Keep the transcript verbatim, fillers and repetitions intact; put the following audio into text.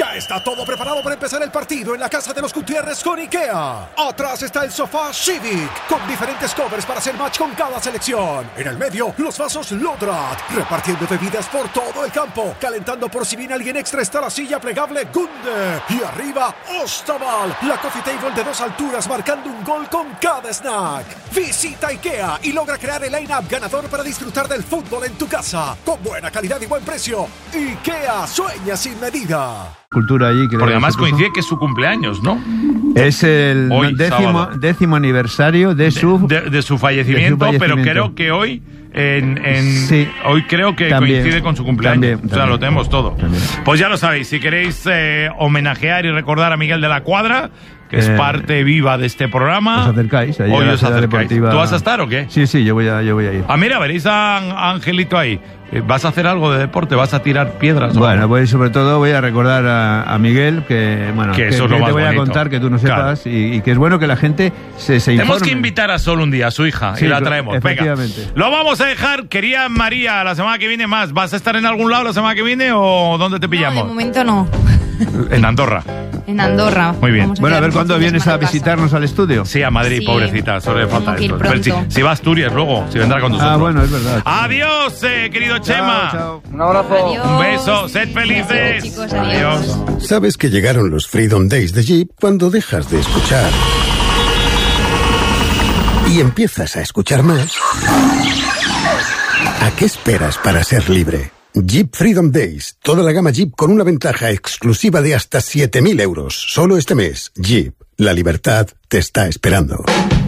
Ya está todo preparado para empezar el partido en la casa de los Gutiérrez con IKEA. Atrás está el sofá Civic, con diferentes covers para hacer match con cada selección. En el medio, los vasos Lodrat, repartiendo bebidas por todo el campo. Calentando por si viene alguien extra está la silla plegable Gunde. Y arriba, Ostaval, la coffee table de dos alturas marcando un gol con cada snack. Visita IKEA y logra crear el line-up ganador para disfrutar del fútbol en tu casa. Con buena calidad y buen precio. IKEA, sueña sin medida. Cultura allí. Que Porque además coincide que es su cumpleaños, ¿no? Es el Hoy, décimo, décimo aniversario de su, de, de, de su fallecimiento, de su fallecimiento, pero creo que hoy en, en sí, hoy creo que también coincide con su cumpleaños. También, o sea, también, lo tenemos todo. También. Pues ya lo sabéis, si queréis eh, homenajear y recordar a Miguel de la Cuadra, que es eh, parte viva de este programa, os acercáis. Allí hoy a la os ciudad acercáis. deportiva. ¿Tú vas a estar o qué? Sí, sí, yo voy a, yo voy a ir. Ah, mira, veréis a, a Angelito ahí. ¿Vas a hacer algo de deporte? ¿Vas a tirar piedras? Bueno, voy, sobre todo voy a recordar a, a Miguel que, bueno, que, que, eso que es lo te más voy bonito. a contar que tú no sepas, claro. y, y que es bueno que la gente se, se informe. Tenemos que invitar a Sol un día, a su hija, sí, y la traemos. Venga, efectivamente. lo vamos a dejar. Quería María la semana que viene más. ¿Vas a estar en algún lado la semana que viene o dónde te pillamos? No, de momento no. En Andorra. En Andorra. Muy bien. Bueno, a ver cuándo vienes a visitarnos al estudio. Sí, a Madrid, sí, pobrecita, solo le falta esto. Pero si, si va a Asturias luego, si vendrá con nosotros. Ah, bueno, es verdad. Adiós, eh, querido Chema. Chao, chao. Un abrazo. Adiós. Un beso, sed felices. Adiós, chicos, adiós. Adiós. Sabes que llegaron los Freedom Days de Jeep cuando dejas de escuchar y empiezas a escuchar más. ¿A qué esperas para ser libre? Jeep Freedom Days. Toda la gama Jeep con una ventaja exclusiva de hasta siete mil euros. Solo este mes. Jeep. La libertad te está esperando.